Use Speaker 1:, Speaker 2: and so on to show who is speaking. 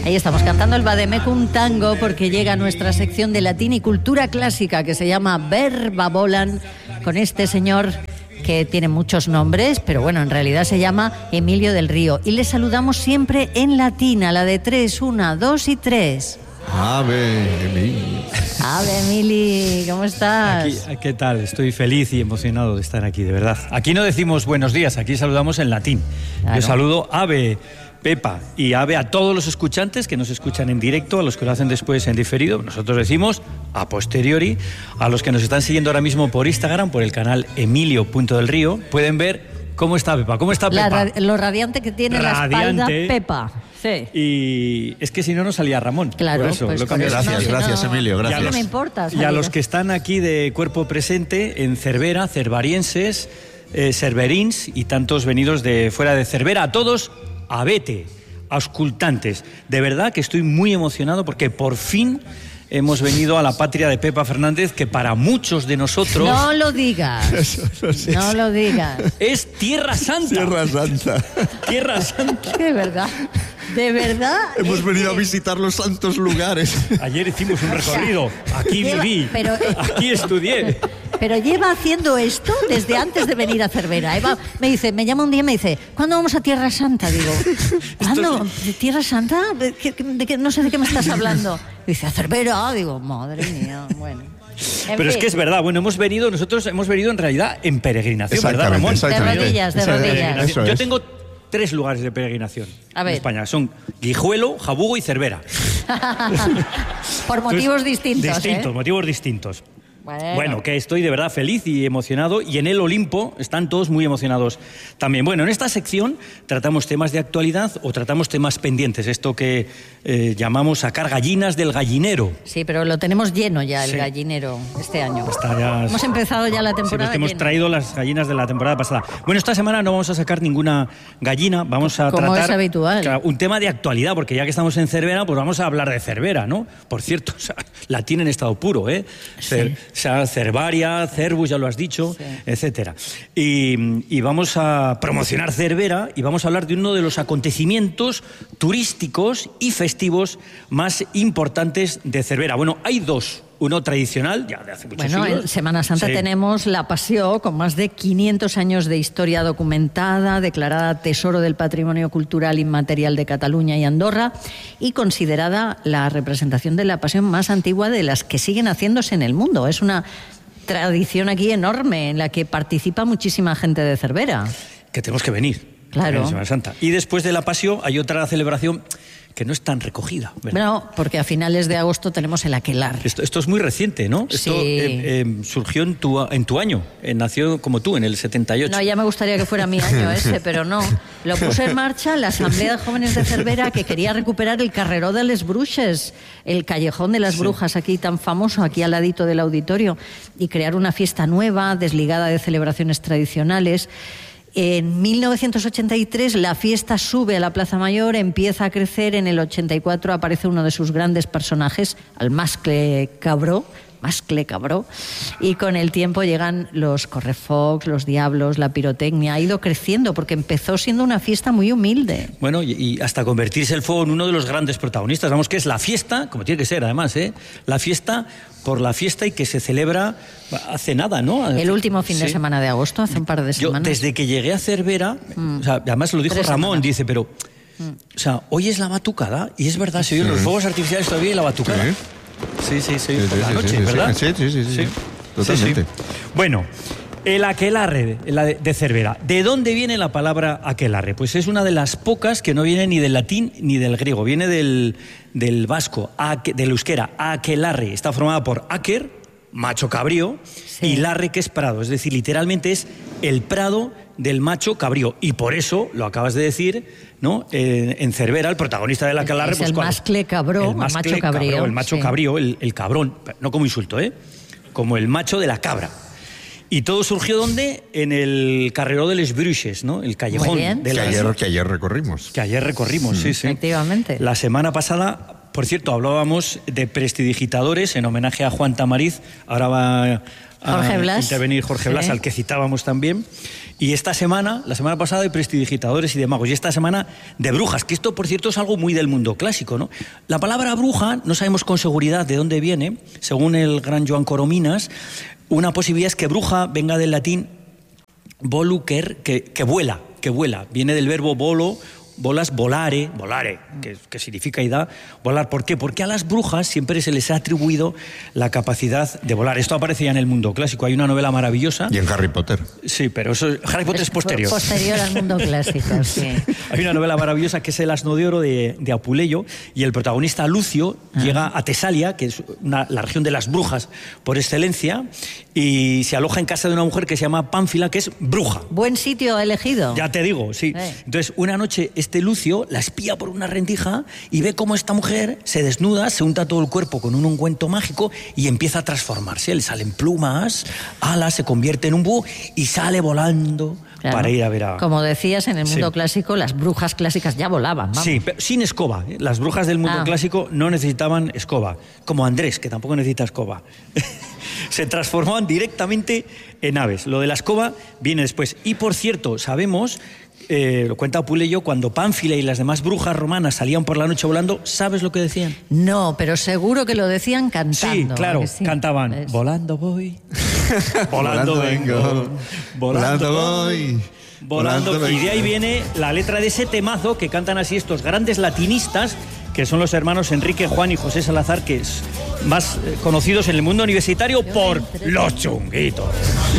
Speaker 1: Ahí estamos cantando el Vademecum Tango porque llega nuestra sección de latín y cultura clásica que se llama Verba Volant, con este señor que tiene muchos nombres, pero bueno, en realidad se llama Emilio del Río. Y le saludamos siempre en latín, a la de 3, 1, 2 y 3.
Speaker 2: Ave Emili.
Speaker 1: Ave Emili, ¿cómo estás?
Speaker 3: ¿Qué tal? Estoy feliz y emocionado de estar aquí, de verdad. Aquí no decimos buenos días, aquí saludamos en latín. Claro. Yo saludo Ave, Pepa y Ave a todos los escuchantes que nos escuchan en directo, a los que lo hacen después en diferido. Nosotros decimos a posteriori, a los que nos están siguiendo ahora mismo por Instagram, por el canal Emilio.delrío, pueden ver cómo está Pepa. ¿Cómo está Pepa?
Speaker 1: Lo radiante que tiene la espalda Pepa. Sí.
Speaker 3: Y es que si no, no salía Ramón.
Speaker 1: Claro,
Speaker 3: por eso,
Speaker 1: pues
Speaker 3: lo
Speaker 2: gracias, Emilio, gracias.
Speaker 1: No me importa.
Speaker 3: Y a los que están aquí de cuerpo presente en Cervera, cervarienses, cerverins y tantos venidos de fuera de Cervera, a todos, abete, auscultantes. De verdad que estoy muy emocionado porque por fin hemos venido a la patria de Pepa Fernández, que para muchos de nosotros...
Speaker 1: No lo digas, no lo digas.
Speaker 3: Es Tierra Santa.
Speaker 2: Tierra Santa.
Speaker 3: Tierra Santa.
Speaker 1: De verdad. De verdad.
Speaker 2: Hemos venido a visitar los santos lugares.
Speaker 3: Ayer hicimos un recorrido. Aquí viví, aquí estudié.
Speaker 1: Pero lleva haciendo esto desde antes de venir a Cervera. Eva me llama un día y me dice, ¿cuándo vamos a Tierra Santa? Digo, ¿cuándo? ¿De Tierra Santa? No sé de qué me estás hablando. Y dice, a Cervera. Digo, madre mía, bueno.
Speaker 3: Pero es que es verdad, bueno, nosotros hemos venido en realidad en peregrinación, ¿verdad, Ramón?
Speaker 1: De rodillas.
Speaker 3: Yo tengo 3 lugares de peregrinación en España. Son Guijuelo, Jabugo y Cervera.
Speaker 1: Por motivos distintos.
Speaker 3: Motivos distintos. Bueno, que estoy de verdad feliz y emocionado, y en el Olimpo están todos muy emocionados también. Bueno, en esta sección tratamos temas de actualidad o tratamos temas pendientes, esto que llamamos sacar gallinas del gallinero.
Speaker 1: Sí, pero lo tenemos lleno ya el gallinero este año. Hemos empezado ya la temporada.
Speaker 3: Sí, hemos traído las gallinas de la temporada pasada. Bueno, esta semana no vamos a sacar ninguna gallina, vamos a
Speaker 1: como
Speaker 3: tratar
Speaker 1: es habitual.
Speaker 3: Un tema de actualidad, porque ya que estamos en Cervera, pues vamos a hablar de Cervera, ¿no? Por cierto, o sea, la tiene en estado puro, ¿eh?
Speaker 1: Sí.
Speaker 3: O sea, Cervaria, Cervus, ya lo has dicho, sí, etcétera. Y vamos a promocionar Cervera y vamos a hablar de uno de los acontecimientos turísticos y festivos más importantes de Cervera. Bueno, hay 2. Uno tradicional, ya de hace muchos siglos.
Speaker 1: En Semana Santa tenemos la Pasión, con más de 500 años de historia documentada, declarada Tesoro del Patrimonio Cultural Inmaterial de Cataluña y Andorra, y considerada la representación de la Pasión más antigua de las que siguen haciéndose en el mundo. Es una tradición aquí enorme en la que participa muchísima gente de Cervera.
Speaker 3: Que tenemos que venir.
Speaker 1: Claro.
Speaker 3: En Semana Santa. Y después de la Pasión hay otra celebración que no es tan recogida, ¿verdad?
Speaker 1: No, porque a finales de agosto tenemos el Aquelarre.
Speaker 3: Esto es muy reciente, ¿no?
Speaker 1: Sí.
Speaker 3: Esto surgió en tu año, nació como tú, en el 78.
Speaker 1: No, ya me gustaría que fuera mi año ese, pero no. Lo puso en marcha la Asamblea de Jóvenes de Cervera, que quería recuperar el Carreró de les Bruixes, el callejón de las brujas, aquí tan famoso, aquí al ladito del auditorio, y crear una fiesta nueva, desligada de celebraciones tradicionales. En 1983 la fiesta sube a la Plaza Mayor, empieza a crecer, en el 84 aparece uno de sus grandes personajes, el Mascle Cabró, y con el tiempo llegan los correfocs, los diablos, la pirotecnia. Ha ido creciendo porque empezó siendo una fiesta muy humilde.
Speaker 3: Bueno, y hasta convertirse el fuego en uno de los grandes protagonistas. Vamos, que es la fiesta, como tiene que ser además, la fiesta por la fiesta, y que se celebra hace nada, ¿no?
Speaker 1: El último fin de semana de agosto, hace un par de semanas.
Speaker 3: Yo, desde que llegué a Cervera, o sea, además lo dijo Ramón, dice, pero... O sea, hoy es la batucada, y es verdad, se oyen los fuegos artificiales todavía y la batucada. Sí, por la noche, ¿verdad?
Speaker 2: Sí. Totalmente.
Speaker 3: Sí. Bueno, el aquelarre de Cervera. ¿De dónde viene la palabra aquelarre? Pues es una de las pocas que no viene ni del latín ni del griego. Viene del vasco, del euskera, aquelarre. Está formada por áquer, macho cabrío, y larre, que es prado. Es decir, literalmente es el prado del macho cabrío. Y por eso, lo acabas de decir, ¿no? En Cervera, el protagonista del aquelarre...
Speaker 1: Es el mascle cabró, el macho cabrío.
Speaker 3: El macho cabrío, el cabrón. No como insulto, como el macho de la cabra. Y todo surgió, ¿dónde? En el Carreró de les Bruixes, ¿no? El callejón de
Speaker 2: que ayer recorrimos.
Speaker 3: Que ayer recorrimos, sí.
Speaker 1: Efectivamente.
Speaker 3: La semana pasada Por cierto, hablábamos de prestidigitadores en homenaje a Juan Tamariz. Ahora va a intervenir Jorge Blas, al que citábamos también. Y esta semana, la semana pasada, de prestidigitadores y de magos. Y esta semana de brujas, que esto, por cierto, es algo muy del mundo clásico, ¿no? La palabra bruja, no sabemos con seguridad de dónde viene. Según el gran Joan Corominas, una posibilidad es que bruja venga del latín volucer, que vuela. Viene del verbo volo, bolas, volare, que significa y da volar. ¿Por qué? Porque a las brujas siempre se les ha atribuido la capacidad de volar. Esto aparece ya en el mundo clásico. Hay una novela maravillosa.
Speaker 2: Y en Harry Potter.
Speaker 3: Sí, pero Harry Potter es posterior.
Speaker 1: Posterior al mundo clásico, sí.
Speaker 3: Hay una novela maravillosa que es El asno de oro de Apuleyo, y el protagonista Lucio llega a Tesalia, que es la región de las brujas por excelencia, y se aloja en casa de una mujer que se llama Pánfila, que es bruja.
Speaker 1: Buen sitio elegido.
Speaker 3: Ya te digo, sí. Entonces, una noche este Lucio la espía por una rendija y ve cómo esta mujer se desnuda, se unta todo el cuerpo con un ungüento mágico y empieza a transformarse. Le salen plumas, alas, se convierte en un búho y sale volando. Claro. Para ir a ver a...
Speaker 1: Como decías, en el mundo clásico, las brujas clásicas ya volaban. Vamos.
Speaker 3: Sí, pero sin escoba. Las brujas del mundo clásico no necesitaban escoba. Como Andrés, que tampoco necesita escoba. Se transformaban directamente en aves. Lo de la escoba viene después. Y, por cierto, sabemos... lo cuenta Apuleyo, cuando Pánfila y las demás brujas romanas salían por la noche volando, ¿sabes lo que decían?
Speaker 1: No, pero seguro que lo decían cantando.
Speaker 3: Sí, claro, cantaban. Volando voy, volando vengo, volando voy, volando voy. Y de ahí viene la letra de ese temazo que cantan así estos grandes latinistas, que son los hermanos Enrique, Juan y José Salazar, que es más conocidos en el mundo universitario por Los Chunguitos.